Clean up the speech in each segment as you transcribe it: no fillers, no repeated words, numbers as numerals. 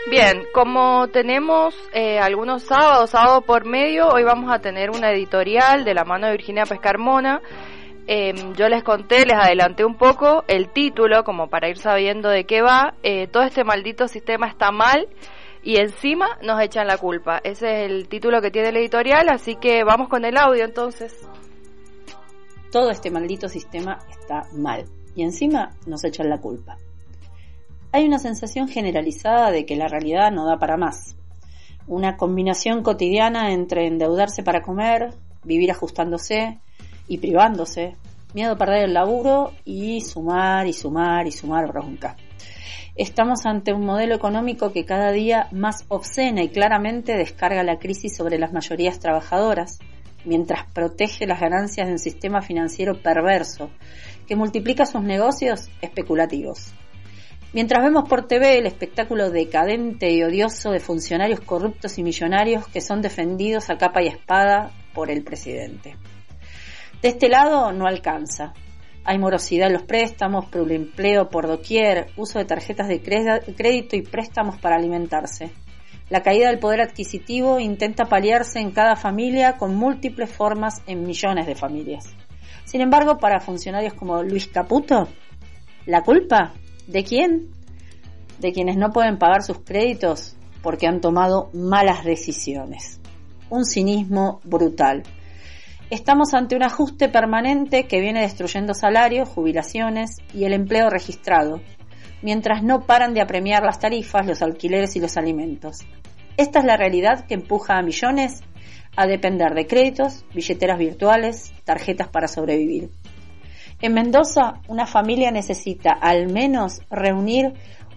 Bien, como tenemos algunos sábado por medio, hoy vamos a tener una editorial de la mano de Virginia Pescarmona. Yo les conté, les adelanté un poco el título, como para ir sabiendo de qué va. Todo este maldito sistema está mal y encima nos echan la culpa. Ese es el título que tiene la editorial, así que vamos con el audio entonces. Todo este maldito sistema está mal y encima nos echan la culpa. Hay una sensación generalizada de que la realidad no da para más. Una combinación cotidiana entre endeudarse para comer, vivir ajustándose y privándose, miedo a perder el laburo y sumar bronca. Estamos ante un modelo económico que cada día más obscena y claramente descarga la crisis sobre las mayorías trabajadoras, mientras protege las ganancias de un sistema financiero perverso que multiplica sus negocios especulativos. Mientras vemos por TV el espectáculo decadente y odioso de funcionarios corruptos y millonarios que son defendidos a capa y espada por el presidente. De este lado no alcanza. Hay morosidad en los préstamos, empleo por doquier, uso de tarjetas de crédito y préstamos para alimentarse. La caída del poder adquisitivo intenta paliarse en cada familia con múltiples formas en millones de familias. Sin embargo, para funcionarios como Luis Caputo, ¿la culpa? ¿De quién? De quienes no pueden pagar sus créditos porque han tomado malas decisiones. Un cinismo brutal. Estamos ante un ajuste permanente que viene destruyendo salarios, jubilaciones y el empleo registrado, mientras no paran de apremiar las tarifas, los alquileres y los alimentos. Esta es la realidad que empuja a millones a depender de créditos, billeteras virtuales, tarjetas para sobrevivir. En Mendoza, una familia necesita al menos reunir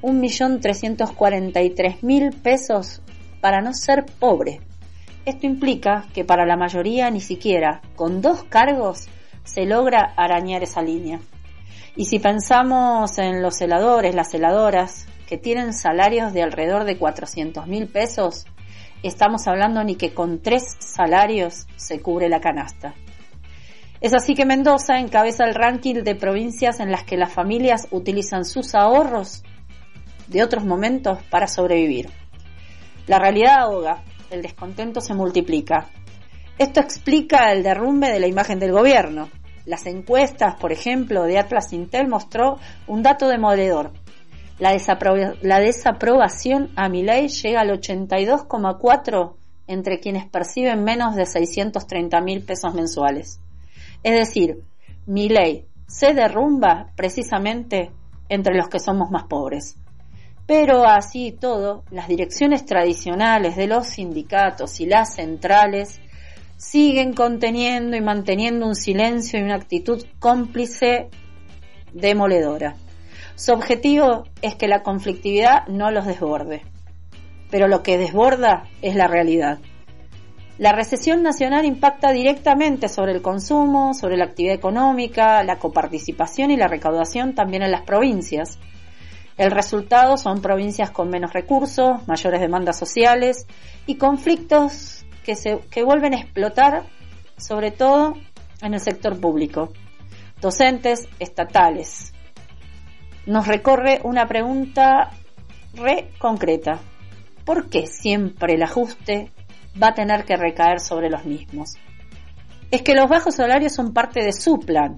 1.343.000 pesos para no ser pobre. Esto implica que para la mayoría ni siquiera con 2 cargos se logra arañar esa línea. Y si pensamos en los celadores, las celadoras, que tienen salarios de alrededor de 400.000 pesos, estamos hablando ni que con 3 salarios se cubre la canasta. Es así que Mendoza encabeza el ranking de provincias en las que las familias utilizan sus ahorros de otros momentos para sobrevivir. La realidad ahoga, el descontento se multiplica. Esto explica el derrumbe de la imagen del gobierno. Las encuestas, por ejemplo, de Atlas Intel mostró un dato demoledor. La desaprobación a Milei llega al 82,4% entre quienes perciben menos de 630.000 pesos mensuales. Es decir, Milei se derrumba precisamente entre los que somos más pobres. Pero así y todo, las direcciones tradicionales de los sindicatos y las centrales siguen conteniendo y manteniendo un silencio y una actitud cómplice demoledora. Su objetivo es que la conflictividad no los desborde, pero lo que desborda es la realidad. La recesión nacional impacta directamente sobre el consumo, sobre la actividad económica, la coparticipación y la recaudación también en las provincias. El resultado son provincias con menos recursos, mayores demandas sociales y conflictos que vuelven a explotar, sobre todo en el sector público. Docentes estatales. Nos recorre una pregunta concreta. ¿Por qué siempre el ajuste va a tener que recaer sobre los mismos? Es que los bajos salarios son parte de su plan,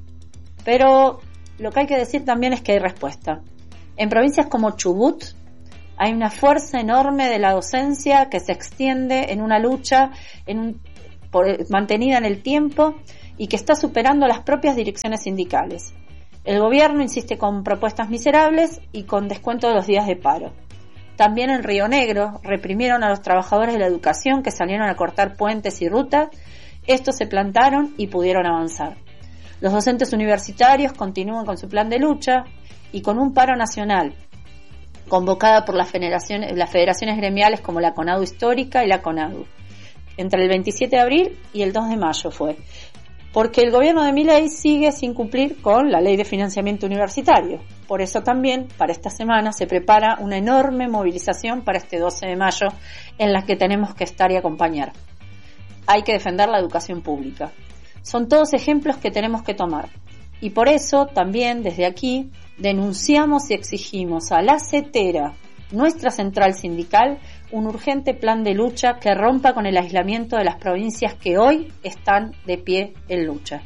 pero lo que hay que decir también es que hay respuesta. En provincias como Chubut hay una fuerza enorme de la docencia que se extiende en una lucha mantenida en el tiempo y que está superando las propias direcciones sindicales. El gobierno insiste con propuestas miserables y con descuento de los días de paro. También en Río Negro reprimieron a los trabajadores de la educación que salieron a cortar puentes y rutas. Estos se plantaron y pudieron avanzar. Los docentes universitarios continúan con su plan de lucha y con un paro nacional convocada por las federaciones gremiales como la CONADU Histórica y la CONADU. Entre el 27 de abril y el 2 de mayo fue. Porque el gobierno de Milei sigue sin cumplir con la ley de financiamiento universitario. Por eso también, para esta semana, se prepara una enorme movilización para este 12 de mayo en la que tenemos que estar y acompañar. Hay que defender la educación pública. Son todos ejemplos que tenemos que tomar. Y por eso, también, desde aquí, denunciamos y exigimos a la CETERA nuestra central sindical, un urgente plan de lucha que rompa con el aislamiento de las provincias que hoy están de pie en lucha.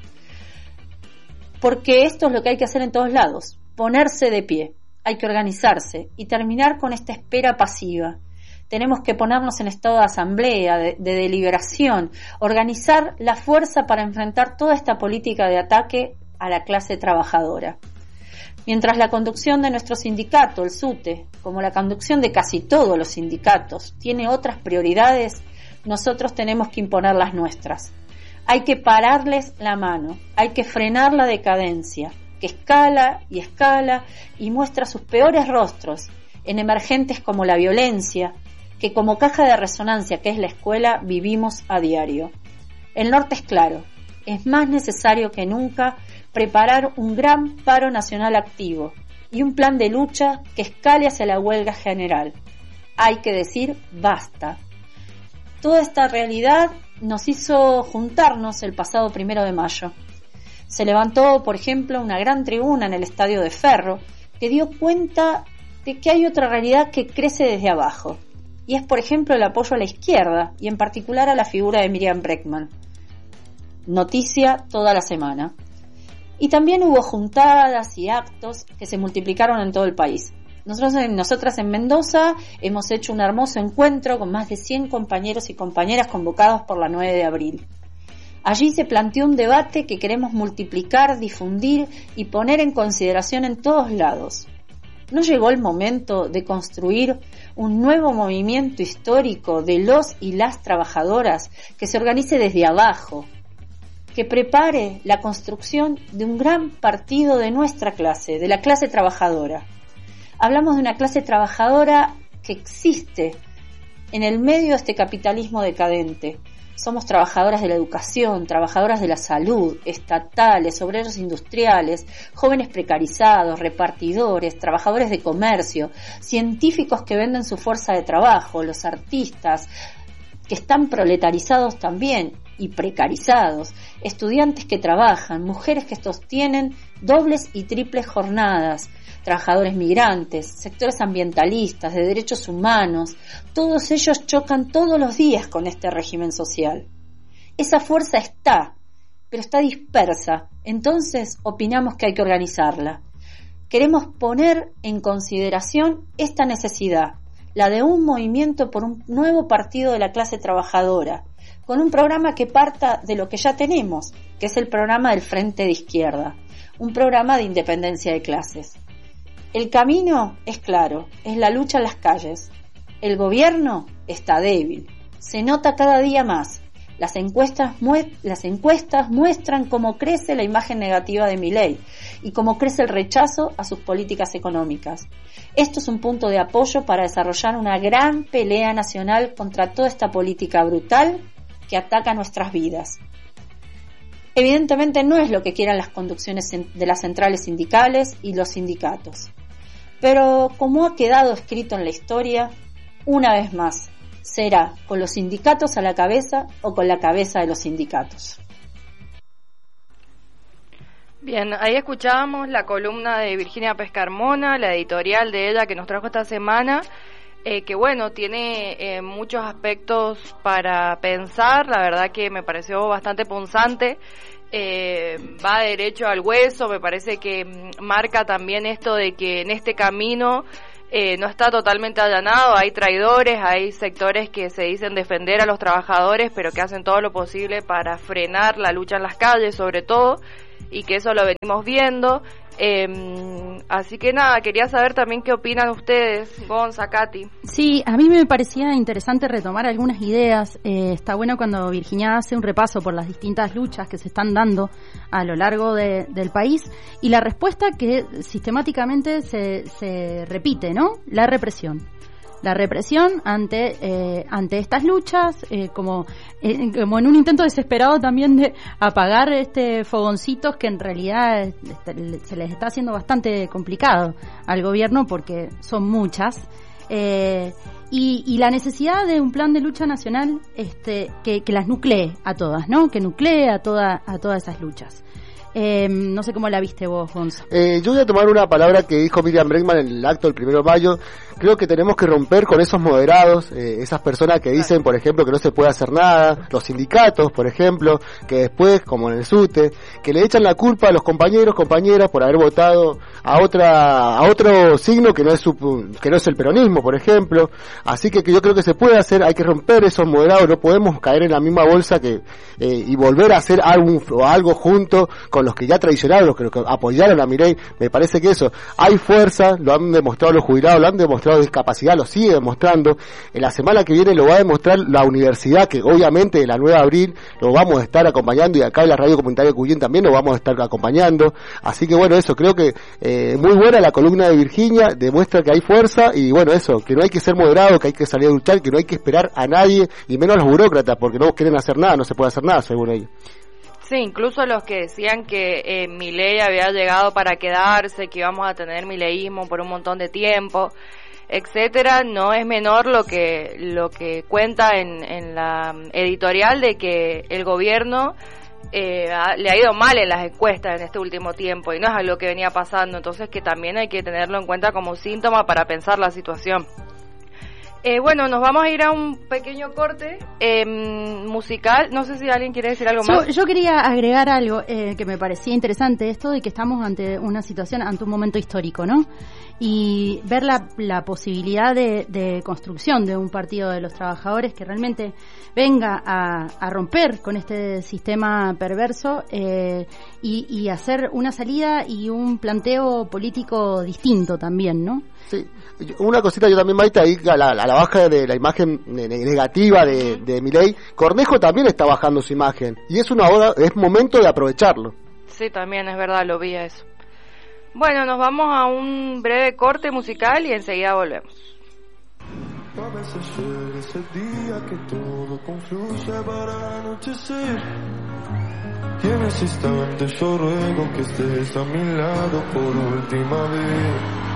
Porque esto es lo que hay que hacer en todos lados, ponerse de pie, hay que organizarse y terminar con esta espera pasiva. Tenemos que ponernos en estado de asamblea, de deliberación, organizar la fuerza para enfrentar toda esta política de ataque a la clase trabajadora. Mientras la conducción de nuestro sindicato, el SUTE, como la conducción de casi todos los sindicatos, tiene otras prioridades, nosotros tenemos que imponer las nuestras. Hay que pararles la mano, hay que frenar la decadencia, que escala y muestra sus peores rostros en emergentes como la violencia, que como caja de resonancia que es la escuela vivimos a diario. El norte es claro, es más necesario que nunca preparar un gran paro nacional activo y un plan de lucha que escale hacia la huelga general. Hay que decir basta. Toda esta realidad nos hizo juntarnos el pasado 1 de mayo. Se levantó, por ejemplo, una gran tribuna en el Estadio de Ferro que dio cuenta de que hay otra realidad que crece desde abajo. Y es, por ejemplo, el apoyo a la izquierda y en particular a la figura de Miriam Bregman. Noticia toda la semana. Y también hubo juntadas y actos que se multiplicaron en todo el país. Nosotras en Mendoza hemos hecho un hermoso encuentro con más de 100 compañeros y compañeras convocados por la 9 de abril. Allí se planteó un debate que queremos multiplicar, difundir y poner en consideración en todos lados. ¿No llegó el momento de construir un nuevo movimiento histórico de los y las trabajadoras que se organice desde abajo, que prepare la construcción de un gran partido de nuestra clase, de la clase trabajadora? Hablamos de una clase trabajadora que existe en el medio de este capitalismo decadente. Somos trabajadoras de la educación, trabajadoras de la salud, estatales, obreros industriales, jóvenes precarizados, repartidores, trabajadores de comercio, científicos que venden su fuerza de trabajo, los artistas, que están proletarizados también y precarizados, estudiantes que trabajan, mujeres que sostienen dobles y triples jornadas, trabajadores migrantes, sectores ambientalistas, de derechos humanos, todos ellos chocan todos los días con este régimen social. Esa fuerza está, pero está dispersa, entonces opinamos que hay que organizarla. Queremos poner en consideración esta necesidad, la de un movimiento por un nuevo partido de la clase trabajadora, con un programa que parta de lo que ya tenemos, que es el programa del Frente de Izquierda, un programa de independencia de clases. El camino es claro, es la lucha en las calles. El gobierno está débil, se nota cada día más. Las encuestas muestran cómo crece la imagen negativa de Milei y cómo crece el rechazo a sus políticas económicas. Esto es un punto de apoyo para desarrollar una gran pelea nacional contra toda esta política brutal que ataca nuestras vidas. Evidentemente no es lo que quieran las conducciones de las centrales sindicales y los sindicatos. Pero como ha quedado escrito en la historia, una vez más, será con los sindicatos a la cabeza o con la cabeza de los sindicatos. Bien, ahí escuchábamos la columna de Virginia Pescarmona, la editorial de ella que nos trajo esta semana, que bueno, tiene muchos aspectos para pensar, la verdad que me pareció bastante punzante. Va derecho al hueso, me parece que marca también esto de que en este camino no está totalmente allanado, hay traidores, hay sectores que se dicen defender a los trabajadores, pero que hacen todo lo posible para frenar la lucha en las calles, sobre todo, y que eso lo venimos viendo. Así que nada, quería saber también qué opinan ustedes, Gonza, Katy. Sí, a mí me parecía interesante retomar algunas ideas. Está bueno cuando Virginia hace un repaso por las distintas luchas que se están dando a lo largo del país y la respuesta que sistemáticamente se repite, ¿no? La represión ante estas luchas, como en un intento desesperado también de apagar fogoncitos que en realidad se les está haciendo bastante complicado al gobierno porque son muchas, y la necesidad de un plan de lucha nacional que las nuclee a todas, ¿no? Que nuclee a todas esas luchas. No sé cómo la viste vos, Gonzo. Yo voy a tomar una palabra que dijo Miriam Bregman en el acto del 1 de mayo, Creo que tenemos que romper con esos moderados, esas personas que dicen, por ejemplo, que no se puede hacer nada, los sindicatos, por ejemplo, que después, como en el SUTE, que le echan la culpa a los compañeros, compañeras por haber votado a otro signo que no es el peronismo, por ejemplo. Así que yo creo que se puede hacer, hay que romper esos moderados, no podemos caer en la misma bolsa y volver a hacer algo junto con los que ya traicionaron, los que apoyaron a Milei. Me parece que eso, hay fuerza, lo han demostrado los jubilados, lo han demostrado discapacidad, lo sigue demostrando. En la semana que viene lo va a demostrar la universidad, que obviamente en la 9 de abril lo vamos a estar acompañando, y acá en la radio comunitaria de Cuyén también lo vamos a estar acompañando. Así que bueno, eso, creo que muy buena la columna de Virginia, demuestra que hay fuerza, y bueno, eso, que no hay que ser moderado, que hay que salir a luchar, que no hay que esperar a nadie, y menos a los burócratas, porque no quieren hacer nada, no se puede hacer nada, según ellos. Sí, incluso los que decían que Milei había llegado para quedarse, que íbamos a tener mileísmo por un montón de tiempo, etcétera, no es menor lo que cuenta en la editorial de que el gobierno le ha ido mal en las encuestas en este último tiempo, y no es algo que venía pasando, entonces que también hay que tenerlo en cuenta como síntoma para pensar la situación. Bueno, nos vamos a ir a un pequeño corte musical. No sé si alguien quiere decir algo más. Yo quería agregar algo que me parecía interesante, esto de que estamos ante una situación, ante un momento histórico, ¿no? Y ver la posibilidad de construcción de un partido de los trabajadores que realmente venga a romper con este sistema perverso y hacer una salida y un planteo político distinto también, ¿no? Sí, una cosita yo también, Maite, ahí a la baja de la imagen negativa de Milei, Cornejo también está bajando su imagen, y es momento de aprovecharlo. Sí, también es verdad, lo vi eso. Bueno, nos vamos a un breve corte musical y enseguida volvemos. A veces llega ese día que todo confluye para anochecer, y en ese instante yo ruego que estés a mi lado por última vez.